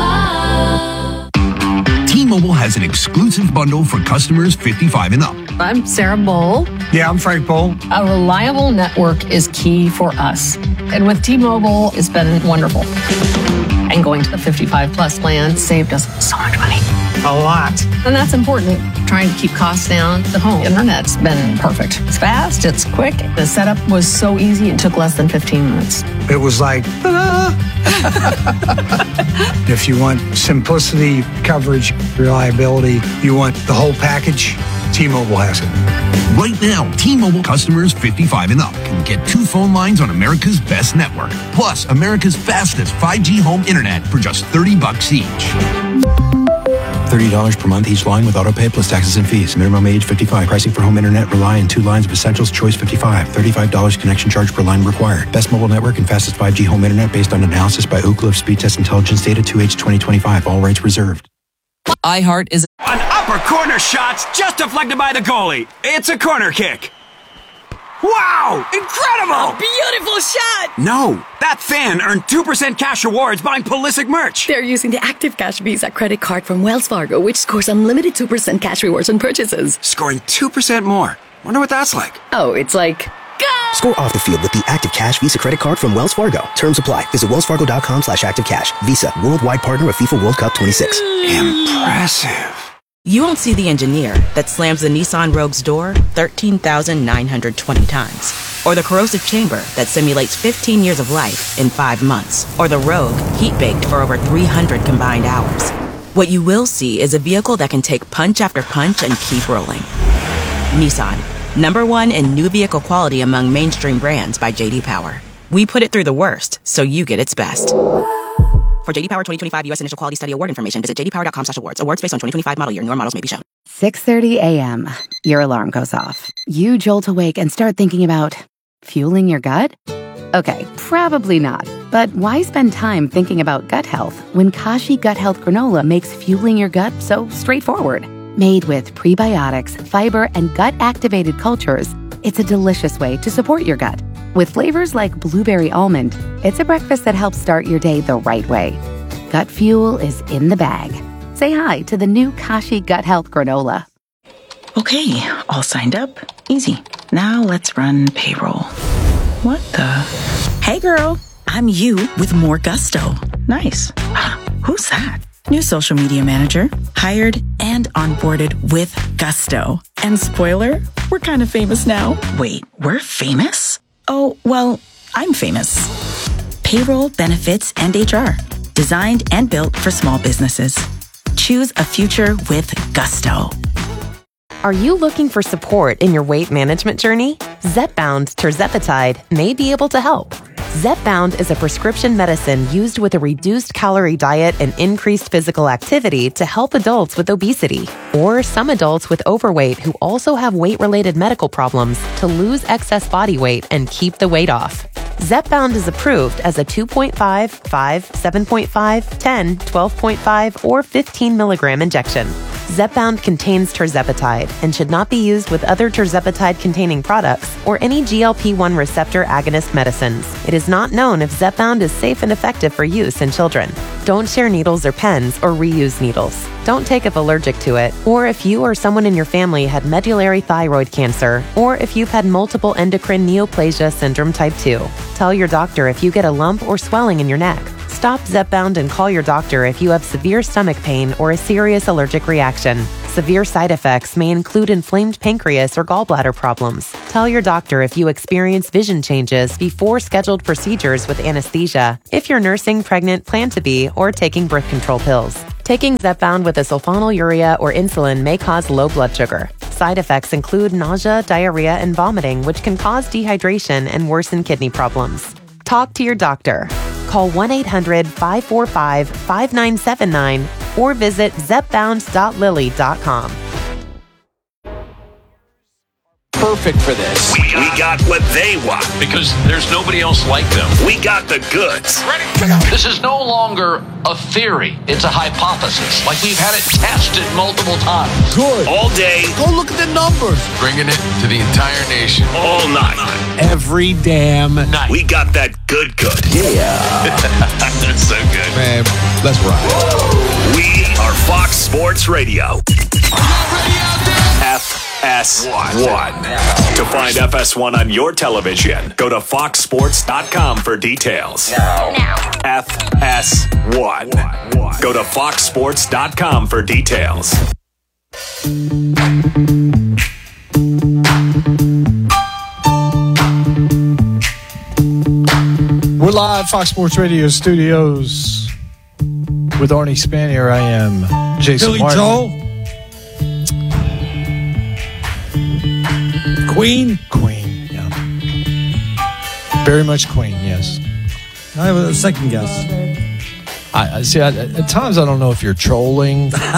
T-Mobile has an exclusive bundle for customers fifty-five and up. I'm Sarah Bowl. Yeah, I'm Frank Bowl. A reliable network is key for us. And with T-Mobile, it's been wonderful. And going to the fifty-five plus plan saved us so much money. A lot. And that's important. Trying to keep costs down. The home internet's been perfect. It's fast, it's quick. The setup was so easy, it took less than fifteen minutes. It was like, ta-da! If you want simplicity, coverage, reliability, you want the whole package, T-Mobile has it. Right now, T-Mobile customers fifty-five and up can get two phone lines on America's best network, plus America's fastest five G home internet for just thirty bucks each. thirty dollars per month each line with autopay plus taxes and fees. Minimum age fifty-five. Pricing for home internet rely on two lines of Essentials Choice fifty-five. thirty-five dollars connection charge per line required. Best mobile network and fastest five G home internet based on analysis by Ookla of Speed Test Intelligence Data two H twenty twenty-five. All rights reserved. iHeart is an upper corner shot just deflected by the goalie. It's a corner kick. Wow! Incredible! A beautiful shot! No, that fan earned two percent cash rewards buying Pulisic merch. They're using the Active Cash Visa credit card from Wells Fargo, which scores unlimited two percent cash rewards on purchases. Scoring two percent more. Wonder what that's like. Oh, it's like... Go! Score off the field with the Active Cash Visa credit card from Wells Fargo. Terms apply. Visit wellsfargo.com slash active cash. Visa, worldwide partner of FIFA World Cup twenty-six. Impressive. You won't see the engineer that slams the Nissan Rogue's door thirteen thousand nine hundred twenty times. Or the corrosive chamber that simulates fifteen years of life in five months. Or the Rogue heat-baked for over three hundred combined hours. What you will see is a vehicle that can take punch after punch and keep rolling. Nissan, number one in new vehicle quality among mainstream brands by J D Power. We put it through the worst, so you get its best. For J D Power twenty twenty-five U S Initial Quality Study Award information, visit j d power dot com slash awards. Awards based on twenty twenty-five model year. Newer models may be shown. six thirty a.m. Your alarm goes off. You jolt awake and start thinking about fueling your gut? Okay, probably not. But why spend time thinking about gut health when Kashi Gut Health Granola makes fueling your gut so straightforward? Made with prebiotics, fiber, and gut-activated cultures, it's a delicious way to support your gut. With flavors like blueberry almond, it's a breakfast that helps start your day the right way. Gut fuel is in the bag. Say hi to the new Kashi Gut Health Granola. Okay, all signed up. Easy. Now let's run payroll. What the? Hey girl, I'm you with more gusto. Nice. Who's that? New social media manager, hired and onboarded with gusto. And spoiler, we're kind of famous now. Wait, we're famous? Oh, well, I'm famous. Payroll, benefits, and H R. Designed and built for small businesses. Choose a future with gusto. Are you looking for support in your weight management journey? Zepbound Tirzepatide may be able to help. Zepbound is a prescription medicine used with a reduced calorie diet and increased physical activity to help adults with obesity or some adults with overweight who also have weight-related medical problems to lose excess body weight and keep the weight off. Zepbound is approved as a two point five, five, seven point five, ten, twelve point five, or fifteen milligram injection. Zepbound contains tirzepatide and should not be used with other tirzepatide-containing products or any G L P one receptor agonist medicines. It is not known if Zepbound is safe and effective for use in children. Don't share needles or pens or reuse needles. Don't take if allergic to it, or if you or someone in your family had medullary thyroid cancer, or if you've had multiple endocrine neoplasia syndrome type two. Tell your doctor if you get a lump or swelling in your neck. Stop Zepbound and call your doctor if you have severe stomach pain or a serious allergic reaction. Severe side effects may include inflamed pancreas or gallbladder problems. Tell your doctor if you experience vision changes before scheduled procedures with anesthesia, if you're nursing, pregnant, plan to be, or taking birth control pills. Taking Zepbound with a sulfonylurea or insulin may cause low blood sugar. Side effects include nausea, diarrhea, and vomiting, which can cause dehydration and worsen kidney problems. Talk to your doctor. Call one eight hundred, five four five, five nine seven nine or visit zepbound dot lilly dot com. Perfect for this. We got, we got what they want. Because there's nobody else like them. We got the goods. This is no longer a theory. It's a hypothesis. Like we've had it tested multiple times. Good. All day. Go look at the numbers. Bringing it to the entire nation. All night. Every damn night. We got that good good. Yeah. That's so good. Man, let's ride. We are Fox Sports Radio. F S one. To find F S one on your television, go to fox sports dot com for details. Now. F S one. Go to fox sports dot com for details. We're live, Fox Sports Radio studios with Arnie Spanier. I am Jason Billy Martin. Joel. Queen? Queen, yeah. Very much Queen, yes. I have a second guess. I, I see. I, at times, I don't know if you're trolling. like,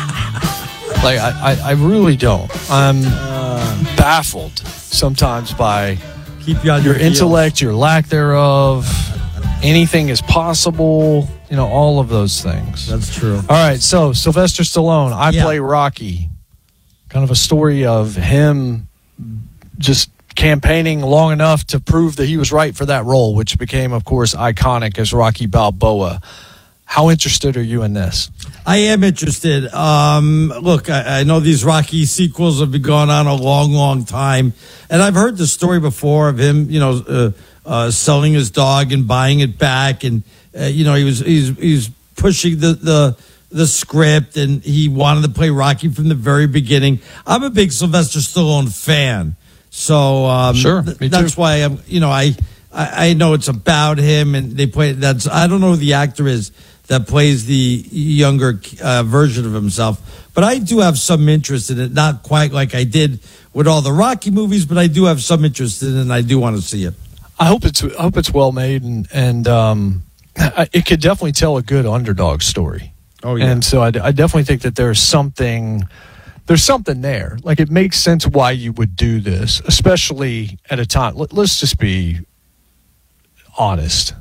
I, I, I really don't. I'm uh, baffled sometimes by keep you on your your intellect, your lack thereof. Anything is possible. You know, all of those things. That's true. All right. So Sylvester Stallone. I Yeah. play Rocky. Kind of a story of him just campaigning long enough to prove that he was right for that role, which became, of course, iconic as Rocky Balboa. How interested are you in this? I am interested. Um, look, I, I know these Rocky sequels have been going on a long, long time. And I've heard the story before of him, you know, uh, uh, selling his dog and buying it back. And, uh, you know, he was he's, he's pushing the, the, the script, and he wanted to play Rocky from the very beginning. I'm a big Sylvester Stallone fan. So um, sure, th- that's why I'm, you know, I, I I know it's about him, and they play. That's I don't know who the actor is that plays the younger uh, version of himself, but I do have some interest in it. Not quite like I did with all the Rocky movies, but I do have some interest in it, and I do want to see it. I hope it's I hope it's well made, and and um, it could definitely tell a good underdog story. Oh yeah, and so I, I definitely think that there's something. There's something there. Like, it makes sense why you would do this, especially at a time. Let, let's just be honest.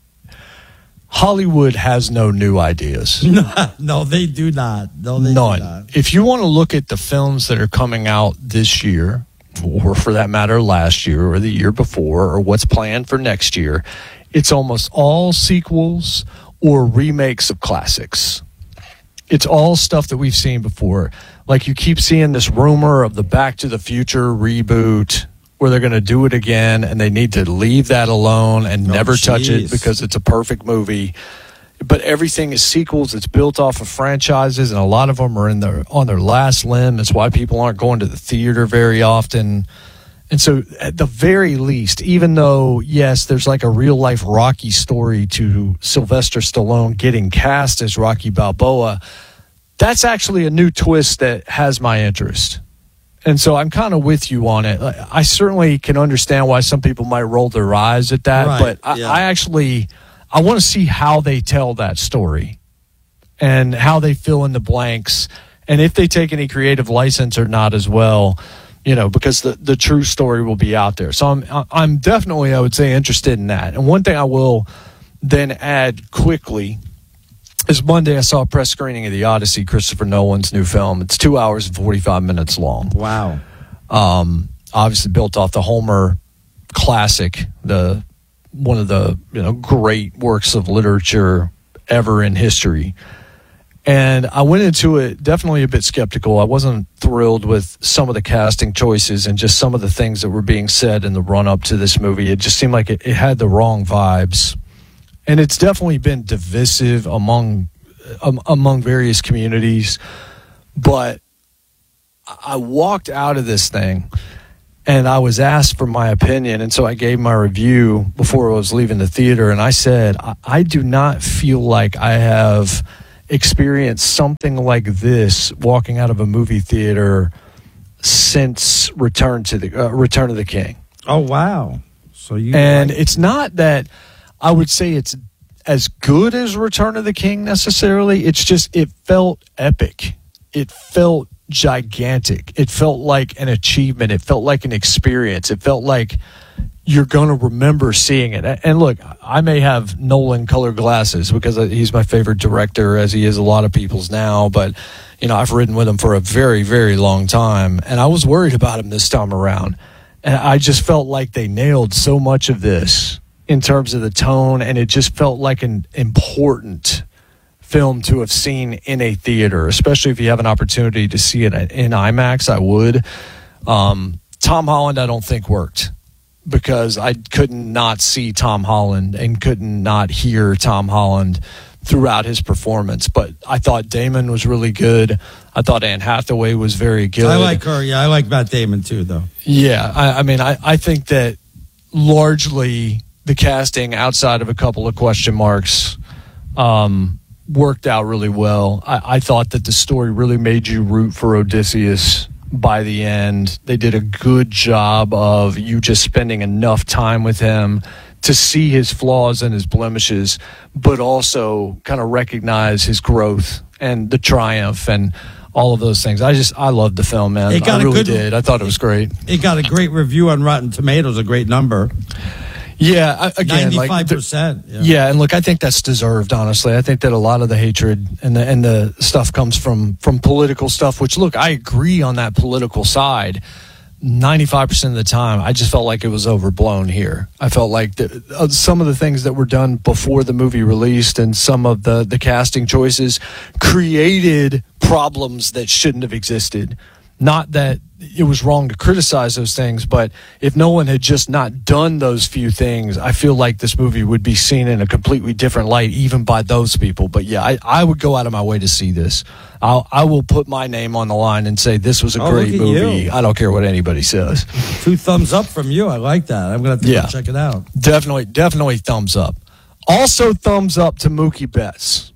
Hollywood has no new ideas. No, no they do not. No, they None. do not. If you want to look at the films that are coming out this year, or for that matter, last year or the year before, or what's planned for next year, it's almost all sequels or remakes of classics. It's all stuff that we've seen before. Like, you keep seeing this rumor of the Back to the Future reboot where they're going to do it again, and they need to leave that alone and Oh, never touch it geez. because it's a perfect movie. But everything is sequels. It's built off of franchises, and a lot of them are in their on their last limb. That's why people aren't going to the theater very often. And so, at the very least, even though, yes, there's like a real-life Rocky story to Sylvester Stallone getting cast as Rocky Balboa, that's actually a new twist that has my interest. And so I'm kind of with you on it. I certainly can understand why some people might roll their eyes at that, Right, but I, yeah. I actually, I want to see how they tell that story and how they fill in the blanks, and if they take any creative license or not as well. you know, because the, the true story will be out there. So I'm I'm definitely, I would say, interested in that. And one thing I will then add quickly is Monday I saw a press screening of The Odyssey, Christopher Nolan's new film. It's two hours and forty-five minutes long. Wow. Um, obviously built off the Homer classic, the one of the you know great works of literature ever in history. And I went into it definitely a bit skeptical. I wasn't thrilled with some of the casting choices and just some of the things that were being said in the run-up to this movie. It just seemed like it, it had the wrong vibes. And it's definitely been divisive among um, among various communities. But I walked out of this thing, and I was asked for my opinion, and so I gave my review before I was leaving the theater, and I said, I, I do not feel like I have experienced something like this walking out of a movie theater since Return to the uh, Return of the King. Oh, wow. So you And like- it's not that I would say it's as good as Return of the King necessarily. It's just it felt epic. It felt gigantic. It felt like an achievement. It felt like an experience. It felt like you're going to remember seeing it. And look, I may have Nolan colored glasses because he's my favorite director, as he is a lot of people's now. But, you know, I've ridden with him for a very, very long time. And I was worried about him this time around. And I just felt like they nailed so much of this in terms of the tone. And it just felt like an important film to have seen in a theater, especially if you have an opportunity to see it in IMAX. I would. Um, Tom Holland, I don't think worked, because I couldn't not see Tom Holland and couldn't not hear Tom Holland throughout his performance. But I thought Damon was really good. I thought Anne Hathaway was very good. I like her. Yeah, I like Matt Damon too, though. Yeah, I, I mean, I, I think that largely the casting, outside of a couple of question marks, um, worked out really well. I, I thought that the story really made you root for Odysseus by the end. They did a good job of you just spending enough time with him to see his flaws and his blemishes, but also kind of recognize his growth and the triumph and all of those things. I just, I loved the film, man. It got I a really good- did. I thought it was great. It got a great review on Rotten Tomatoes, a great number. Yeah, I- again, like ninety-five percent. Yeah. yeah, and look, I think that's deserved. Honestly, I think that a lot of the hatred and the and the stuff comes from from political stuff. Which, look, I agree on that political side. ninety-five percent of the time, I just felt like it was overblown here. I felt like the, uh, some of the things that were done before the movie released and some of the the casting choices created problems that shouldn't have existed. Not that it was wrong to criticize those things, but if no one had just not done those few things, I feel like this movie would be seen in a completely different light, even by those people. But yeah, I, I would go out of my way to see this. I'll, I will put my name on the line and say this was a Oh, great look at movie. you. I don't care what anybody says. Two thumbs up from you. I like that. I'm going to have to Yeah. go check it out. Definitely, definitely thumbs up. Also, thumbs up to Mookie Betts.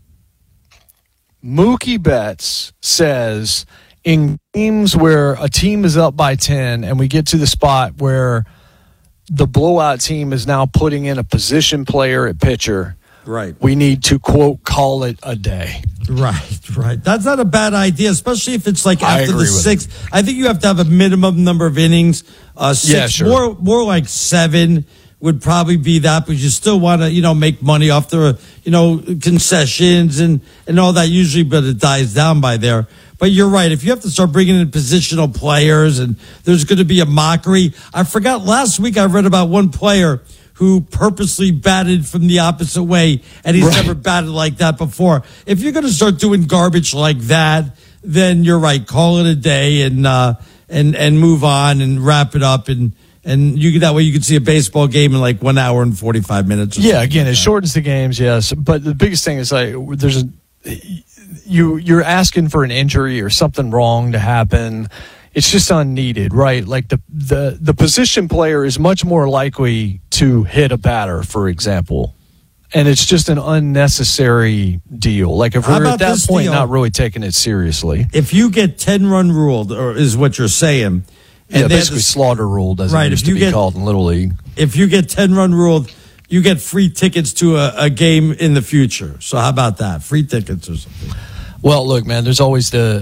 Mookie Betts says in games where a team is up by ten and we get to the spot where the blowout team is now putting in a position player at pitcher, Right. we need to, quote, call it a day. Right, right. That's not a bad idea, especially if it's like I after agree the with sixth. I think you have to have a minimum number of innings. Uh, six, Yeah, sure. more, more like seven would probably be that, but you still want to, you know, make money off the, you know, concessions and, and all that usually, but it dies down by there. But you're right. If you have to start bringing in positional players and there's going to be a mockery. I forgot last week I read about one player who purposely batted from the opposite way, and he's Right. never batted like that before. If you're going to start doing garbage like that, then you're right. Call it a day and uh, and and move on and wrap it up, and and you that way you can see a baseball game in like one hour and forty five minutes. or Yeah, something again, like it that. shortens the games, yes. But the biggest thing is like there's a you you're asking for an injury or something wrong to happen. It's just unneeded, right? Like the the the position player is much more likely to hit a batter, for example. And it's just an unnecessary deal. Like if How we're about at that this point deal? not really taking it seriously. If you get ten run ruled, or is what you're saying, Yeah, they have basically to- slaughter ruled as Right, it used if to you be get- called in Little League. if you get ten run ruled, you get free tickets to a, a game in the future. So how about that? Free tickets or something. Well, look, man, there's always the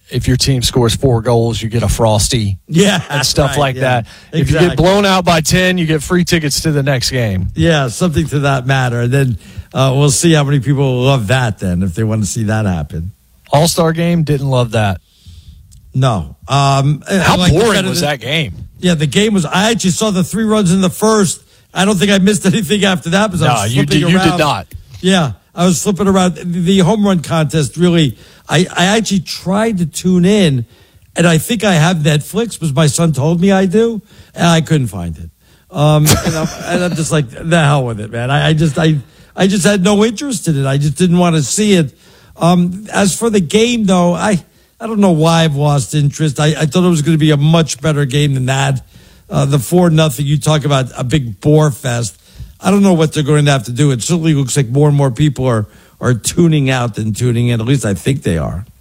if your team scores four goals, you get a Frosty. Yeah. And stuff right, like yeah. that. If you Exactly. get blown out by ten, you get free tickets to the next game. Yeah, something to that matter. And then uh, we'll see how many people love that then, if they want to see that happen. All-Star game, didn't love that. No. Um, How like the boring better was than- that game? Yeah, the game was. I actually saw the three runs in the first. I don't think I missed anything after that because I No, was you flipping did, you around. did not. Yeah, I was flipping around. The home run contest really. I, I actually tried to tune in, and I think I have Netflix because my son told me I do, and I couldn't find it. Um, and, I'm, and I'm just like, the hell with it, man. I, I just I I just had no interest in it. I just didn't want to see it. Um, as for the game, though, I. I don't know why I've lost interest. I, I thought it was going to be a much better game than that. Uh, the four nothing. You talk about a big bore fest. I don't know what they're going to have to do. It certainly looks like more and more people are are tuning out than tuning in. At least I think they are.